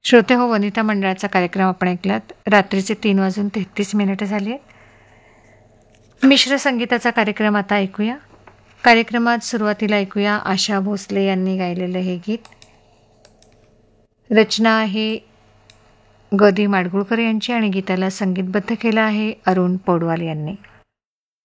श्रोते हो, वनिता मंडळाचा कार्यक्रम आपण ऐकलात. रात्रीचे 3:33 झाले आहेत. मिश्र संगीताचा कार्यक्रम आता ऐकूया. कार्यक्रमात सुरुवातीला ऐकूया आशा भोसले यांनी गायलेलं हे गीत. रचना आहे ग दी माडगुळकर यांची आणि गीताला संगीतबद्ध केलं आहे अरुण पौडवाल यांनी.